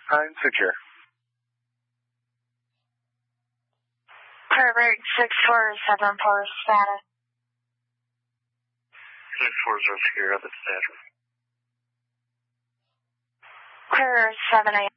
I'm secure. Clear 6474 status. 640 secure, that's status. Clear 78